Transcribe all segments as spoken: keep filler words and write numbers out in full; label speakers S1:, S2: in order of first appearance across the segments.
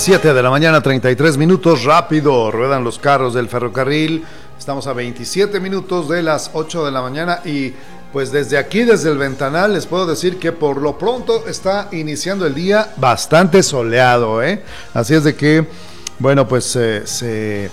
S1: siete de la mañana, treinta y tres minutos, rápido, ruedan los carros del ferrocarril. Estamos a veintisiete minutos de las ocho de la mañana y pues desde aquí, desde el ventanal, les puedo decir que por lo pronto está iniciando el día bastante soleado, ¿eh? Así es de que, bueno, pues eh, se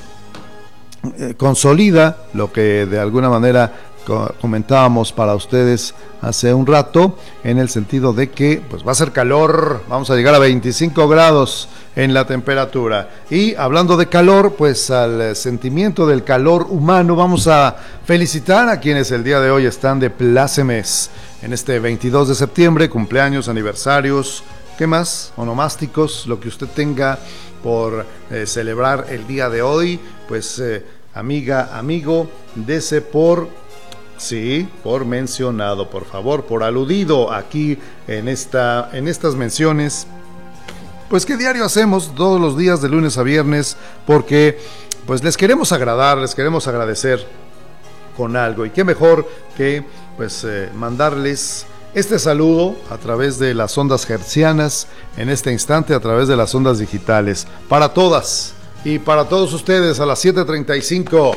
S1: eh, consolida lo que de alguna manera comentábamos para ustedes hace un rato, en el sentido de que pues va a ser calor, vamos a llegar a veinticinco grados en la temperatura. Y hablando de calor, pues al sentimiento del calor humano vamos a felicitar a quienes el día de hoy están de plácemes en este veintidós de septiembre, cumpleaños, aniversarios, ¿qué más? Onomásticos, lo que usted tenga por eh, celebrar el día de hoy, pues eh, amiga, amigo, dese por Sí, por mencionado, por favor, por aludido aquí en esta, en estas menciones, pues que diario hacemos todos los días de lunes a viernes, porque pues les queremos agradar, les queremos agradecer con algo, y qué mejor que pues eh, mandarles este saludo a través de las ondas hertzianas, en este instante a través de las ondas digitales, para todas y para todos ustedes a las siete treinta y cinco.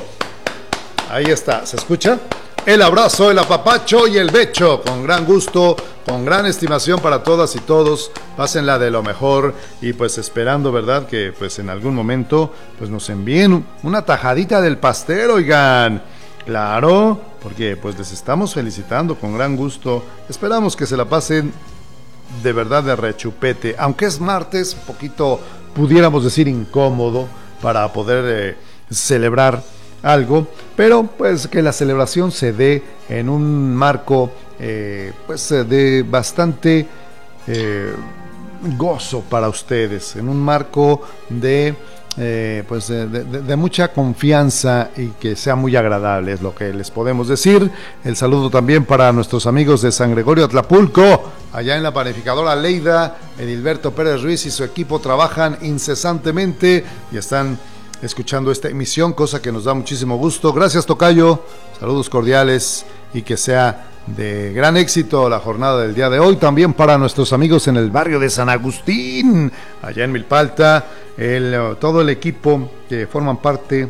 S1: Ahí está, ¿se escucha? El abrazo, el apapacho y el becho, con gran gusto, con gran estimación para todas y todos. Pásenla de lo mejor y pues esperando, ¿verdad?, que pues en algún momento pues nos envíen una tajadita del pastel, oigan. Claro, porque pues les estamos felicitando con gran gusto. Esperamos que se la pasen de verdad de rechupete, aunque es martes, un poquito pudiéramos decir incómodo para poder eh, celebrar algo, pero pues que la celebración se dé en un marco eh, pues de bastante eh, gozo para ustedes, en un marco de eh, pues de, de, de mucha confianza y que sea muy agradable, es lo que les podemos decir. El saludo también para nuestros amigos de San Gregorio Atlapulco, allá en la panificadora Leida. Edilberto Pérez Ruiz y su equipo trabajan incesantemente y están escuchando esta emisión, cosa que nos da muchísimo gusto. Gracias, tocayo, saludos cordiales y que sea de gran éxito la jornada del día de hoy. También para nuestros amigos en el barrio de San Agustín, allá en Milpalta, el, todo el equipo que forman parte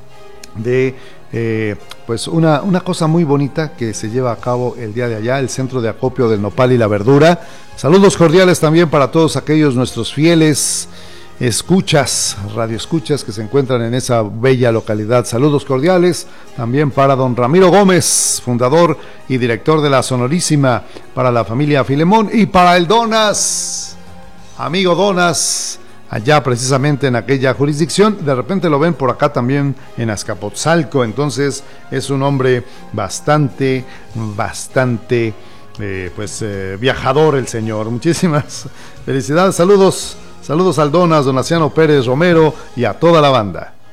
S1: de eh, pues una, una cosa muy bonita que se lleva a cabo el día de allá, el centro de acopio del nopal y la verdura. Saludos cordiales también para todos aquellos nuestros fieles escuchas, radioescuchas que se encuentran en esa bella localidad. Saludos cordiales también para don Ramiro Gómez, fundador y director de la Sonorísima, para la familia Filemón y para el Donas, amigo Donas, allá precisamente en aquella jurisdicción. De repente lo ven por acá también en Azcapotzalco, entonces es un hombre bastante, bastante eh, pues eh, viajador el señor. Muchísimas felicidades, saludos Saludos al Donas, Donaciano Pérez Romero y a toda la banda.